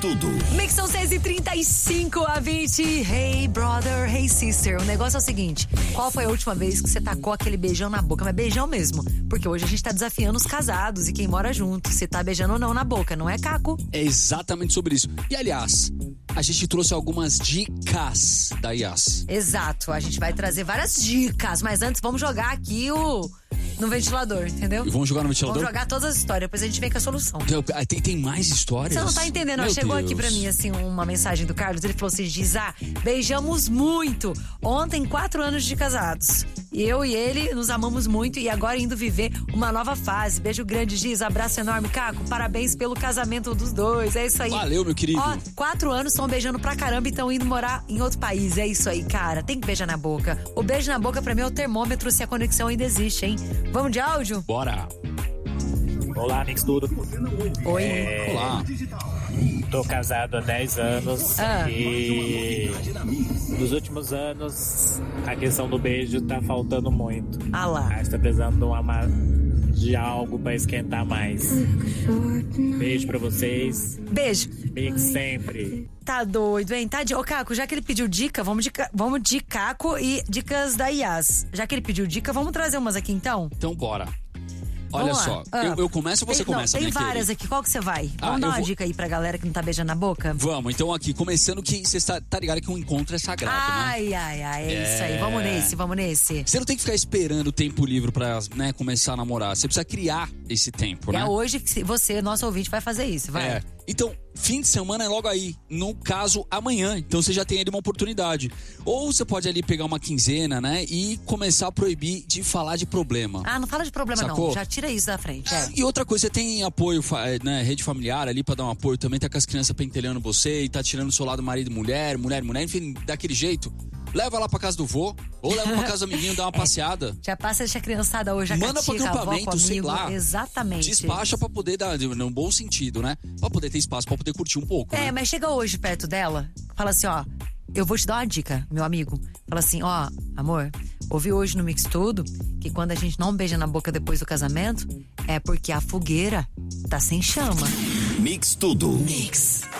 Tudo. Mix são 6h35 a 20. Hey brother, hey sister. O negócio é o seguinte: qual foi a última vez que você tacou aquele beijão na boca? Mas beijão mesmo. Porque hoje a gente tá desafiando os casados e quem mora junto. Se tá beijando ou não na boca, não é, Caco? É exatamente sobre isso. E aliás, a gente trouxe algumas dicas da Yas. Exato, a gente vai trazer várias dicas. Mas antes vamos jogar aqui no ventilador, entendeu? Vamos jogar no ventilador? Vamos jogar todas as histórias, depois a gente vem com a solução. Tem mais histórias? Você não tá entendendo, Meu chegou Deus. aqui pra mim, assim, uma mensagem do Carlos. Ele falou assim, Giza, beijamos muito. Ontem, 4 anos de casados. Eu e ele nos amamos muito e agora indo viver uma nova fase. Beijo grande, Giza, abraço enorme, Caco. Parabéns pelo casamento dos dois, é isso aí. Valeu, meu querido. Ó, 4 anos, estão beijando pra caramba e estão indo morar em outro país. É isso aí, cara, tem que beijar na boca. O beijo na boca pra mim é o termômetro se a conexão ainda existe, hein? Vamos de áudio? Bora. Olá, Mix Tudo. Oi. Olá. Tô casado há 10 anos e nos últimos anos a questão do beijo tá faltando muito. Ah lá. A gente tá precisando de algo pra esquentar mais. Beijo pra vocês. Beijo. Mix sempre. Tá doido, hein? Tá de... Ô, Caco, já que ele pediu dica, vamos de Caco e dicas da Yas. Já que ele pediu dica, vamos trazer umas aqui então? Então bora. Olha só, eu começo ou você começa, Tem minha várias querida? aqui, qual que você vai? Vamos dar uma dica aí pra galera que não tá beijando na boca? Vamos, então aqui, começando que você tá ligado que um encontro é sagrado, né? Ai, é isso aí. Vamos nesse. Você não tem que ficar esperando o tempo livre pra, né, começar a namorar. Você precisa criar esse tempo, né? É hoje que você, nosso ouvinte, vai fazer isso, vai. É. Então, fim de semana é logo aí. No caso, amanhã. Então você já tem ali uma oportunidade. Ou você pode ali pegar uma quinzena, né? E começar a proibir de falar de problema. Ah, não fala de problema Sacou? não. Já tira isso da frente. E outra coisa, você tem apoio, né? Rede familiar ali pra dar um apoio. Também tá com as crianças pentelhando você e tá tirando do seu lado marido e mulher, enfim, daquele jeito. Leva lá pra casa do vô, ou leva pra casa do amiguinho, dá uma passeada. Já passa, deixa a criançada hoje, a manda pro catica, acampamento, avó, sei amigo. lá. Exatamente. Despacha pra poder dar, num bom sentido, né? Pra poder ter espaço, pra poder curtir um pouco, né? Mas chega hoje perto dela, fala assim, ó, eu vou te dar uma dica, meu amigo. Fala assim, ó, amor, ouvi hoje no Mix Tudo que quando a gente não beija na boca depois do casamento, é porque a fogueira tá sem chama. Mix Tudo. Mix.